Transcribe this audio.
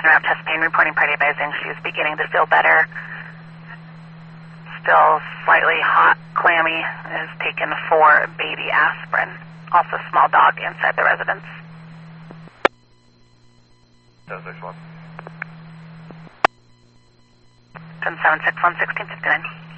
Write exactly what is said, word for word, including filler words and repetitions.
rep chest pain, reporting party advising she is beginning to feel better. Still slightly hot, clammy, has taken four baby aspirin. Also small dog inside the residence. ten six one. ten seven six one, sixteen fifty-nine.